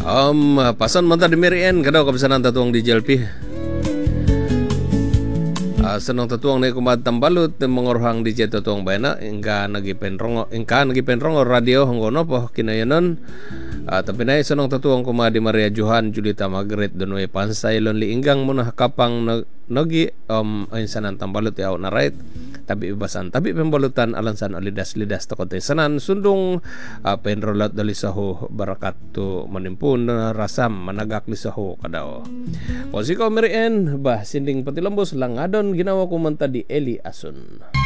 Pasan man ta di Mirian kadaw kabisanan tatuang DJLP. Senang tatuang na kumad tambalot ng mga rohang DJ tatuang bayana ingka nagipenrongo radio hanggono po kinayanon. Tapi na senang tatuang kumadi Maria Johan Julita Margaret Donoy Pansay Lonli inggang muna kapang nagi ayun sanan tambalot yaw na right. Tabi ibasan tabi pembalutan alansan lidas-lidas to kote sanan sundong penrolat dali saho barakat to manimpun rasam managak li saho kadao. O sikaw Mirian bah sinding patilambos langadon ginawa ko man ta di Eli Asun.